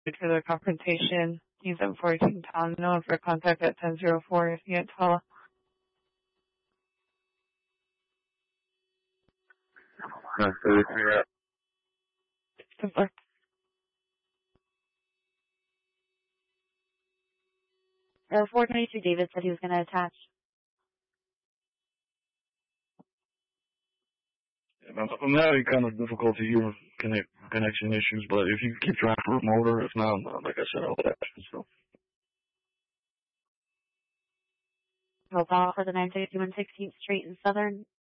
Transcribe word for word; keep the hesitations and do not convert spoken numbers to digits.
for the confrontation. He's at fourteen pound, known for contact at ten oh four if you get tall. nine thirty-three up. Simpler. Uh, four twenty-two David said he was going to attach. I'm having kind of difficulty here with connect, connection issues, but if you keep trying for a motor, if not, like I said, I'll attach. So. Roll call for the nine sixty-one sixteenth Street in Southern.